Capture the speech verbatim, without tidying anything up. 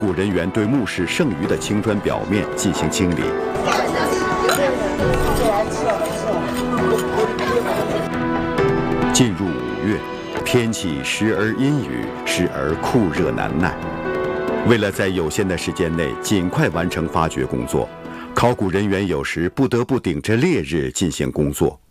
古人员对墓室剩余的青砖表面进行清理。进入五月，天气时而阴雨，时而酷热难耐。为了在有限的时间内尽快完成发掘工作，考古人员有时不得不顶着烈日进行工作。